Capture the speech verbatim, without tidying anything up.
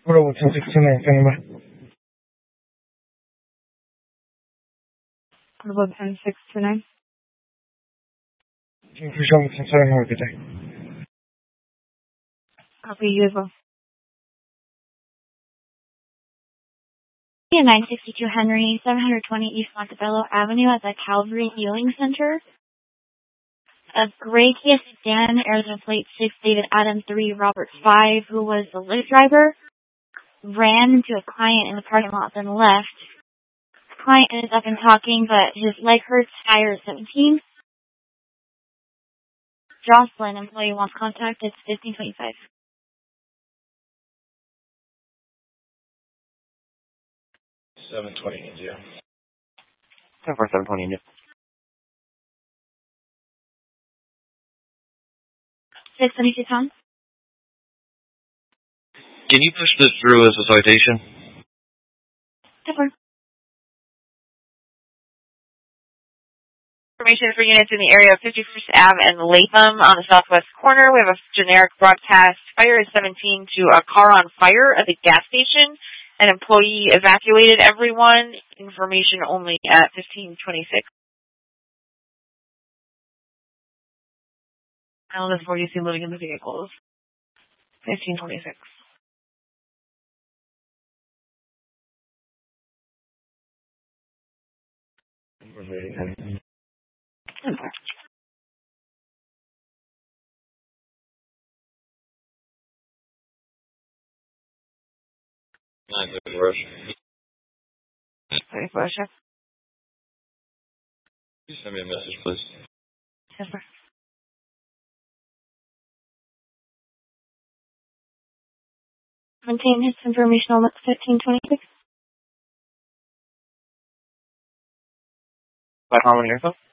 Bravo ten six two nine, standing by. Bravo ten six two nine. Team Cruise Bravo ten seven, have a good day. Copy you as well. nine sixty-two Henry, seven twenty East Montebello Avenue at the Calvary Healing Center. A gray Kia sedan, Arizona plate six, David Adam three, Robert five, who was the Lyft driver, ran into a client in the parking lot, then left. The client ended up in talking, but his leg hurts, tire is seventeen. Jocelyn, employee wants contact, it's fifteen twenty-five. seven twenty India. ten four seven twenty India. six twenty-two pounds. Can you push this through as a citation? Cover. Information for units in the area of fifty-first Avenue and Latham on the southwest corner. We have a generic broadcast. Fire is seventeen to a car on fire at the gas station. An employee evacuated everyone. Information only at fifteen twenty-six. Island is four U C living in the vehicles. fifteen twenty-six. We're waiting. Nine thirty rush. Sorry, Russia. Can you send me a message, please? Yes, sir. Maintain his information on fifteen twenty-six. By Harmony Airfield?